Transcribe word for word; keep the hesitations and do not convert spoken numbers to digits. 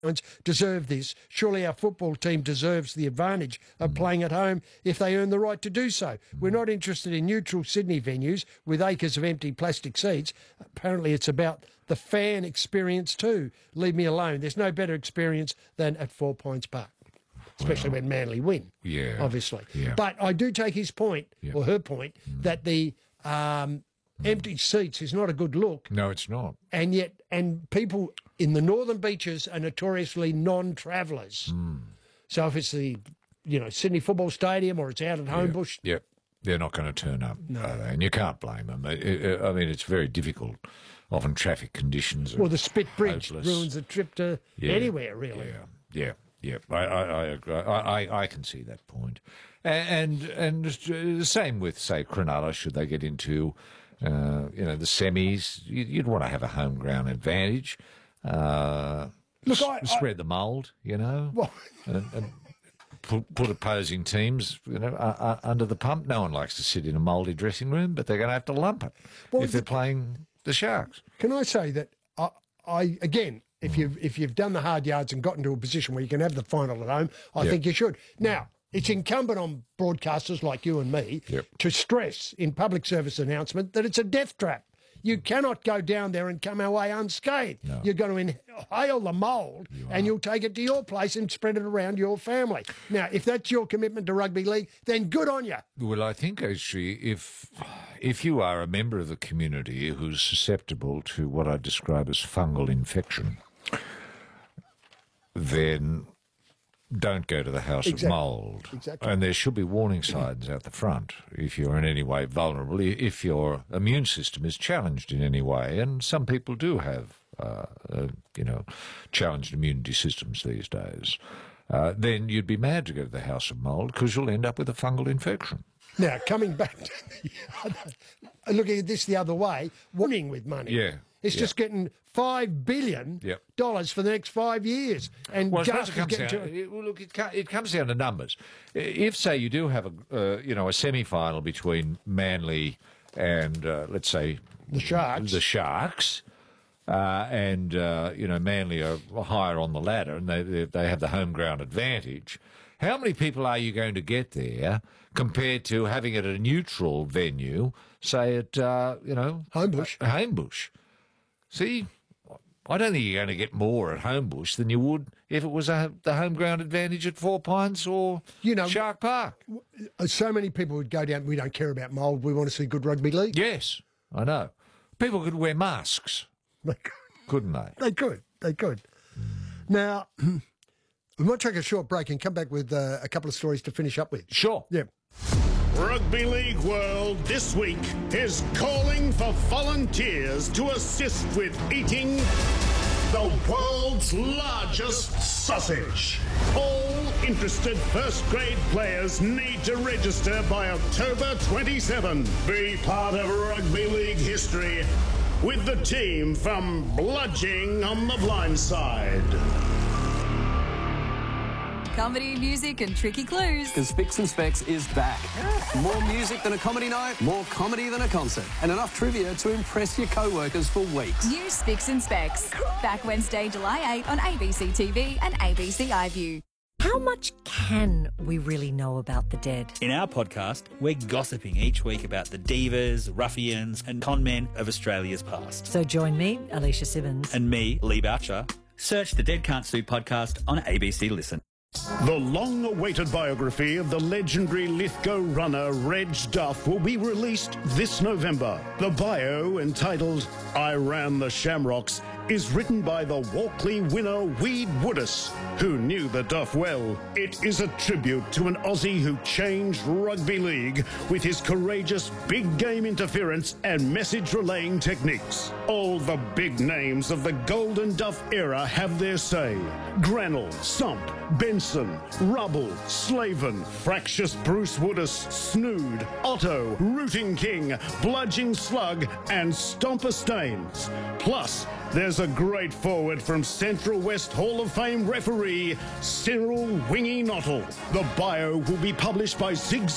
deserve this. Surely our football team deserves the advantage of playing at home if they earn the right to do so. We're not interested in neutral Sydney venues with acres of empty plastic seats. Apparently it's about the fan experience too. Leave me alone. There's no better experience than at Four Points Park, especially well, when Manly win, yeah, obviously. Yeah. But I do take his point, yeah. or her point, mm. that the um, mm. empty seats is not a good look. No, it's not. And yet, and people in the northern beaches are notoriously non-travellers. Mm. So if it's the, you know, Sydney Football Stadium or it's out at Homebush... Yep, yep. They're not going to turn up, no. are they? And you can't blame them. It, it, I mean, it's very difficult. Often traffic conditions are Well, the Spit Bridge hopeless. ruins the trip to yeah. anywhere, really. Yeah, yeah, yeah. I, I, I agree. I, I, I can see that point. And, and, and the same with, say, Cronulla, should they get into, uh, you know, the semis. You'd want to have a home ground advantage. Uh, Look, I, spread I, the mould, you know, well, and, and put, put opposing teams, you know, uh, uh, under the pump. No one likes to sit in a mouldy dressing room, but they're going to have to lump it well, if they're playing the Sharks. Can I say that I, I again, if you've if you've done the hard yards and gotten to a position where you can have the final at home, I yep. think you should. Now, it's incumbent on broadcasters like you and me yep. to stress in public service announcement that it's a death trap. You cannot go down there and come away unscathed. No. You're going to inhale the mould you and are. you'll take it to your place and spread it around your family. Now, if that's your commitment to rugby league, then good on you. Well, I think, actually, if if you are a member of the community who's susceptible to what I describe as fungal infection, then don't go to the house exactly. of mould. Exactly. And there should be warning signs out the front if you're in any way vulnerable, if your immune system is challenged in any way. And some people do have, uh, uh, you know, challenged immunity systems these days. Uh, then you'd be mad to go to the house of mould because you'll end up with a fungal infection. Now, coming back to the other, looking at this the other way, winning with money. Yeah. It's yeah. just getting five billion dollars yep. for the next five years. And well, just it comes down, to it, well, look, it, it comes down to numbers. If, say, you do have a, uh, you know, a semi-final between Manly and, uh, let's say, the Sharks, the Sharks, uh, and uh, you know, Manly are higher on the ladder, and they they have the home ground advantage. How many people are you going to get there compared to having it at a neutral venue, say at, uh, you know, Homebush? Uh, Homebush. See, I don't think you're going to get more at Homebush than you would if it was a, the home ground advantage at Four Pines or you know, Shark Park. So many people would go down, we don't care about mould, we want to see good rugby league. Yes, I know. People could wear masks, they could. couldn't they? They could, they could. Mm. Now, we might take a short break and come back with uh, a couple of stories to finish up with. Sure. Yeah. Rugby League World this week is calling for volunteers to assist with eating the world's largest sausage. All interested first-grade players need to register by October twenty-seventh. Be part of rugby league history with the team from Bludging on the Blind Side. Comedy, music and tricky clues. Because Spicks and Specs is back. More music than a comedy night, more comedy than a concert, and enough trivia to impress your co-workers for weeks. New Spicks and Specs. Back Wednesday, July eighth on A B C T V and A B C iView. How much can we really know about the dead? In our podcast, we're gossiping each week about the divas, ruffians and con men of Australia's past. So join me, Alicia Simmons. And me, Lee Boucher. Search the Dead Can't Sue podcast on A B C Listen. The long-awaited biography of the legendary Lithgow runner Reg Duff will be released this November. The bio, entitled I Ran the Shamrocks, is written by the Walkley winner Weed Woodis, who knew the Duff well. It is a tribute to an Aussie who changed rugby league with his courageous big game interference and message relaying techniques. All the big names of the Golden Duff era have their say. Granell, Sump, Benson, Rubble, Slaven, Fractious Bruce Woodis, Snood, Otto, Rooting King, Bludging Slug and Stomper Staines. Plus, there's a great forward from Central West Hall of Fame referee Cyril Wingy Nottle. The bio will be published by Zig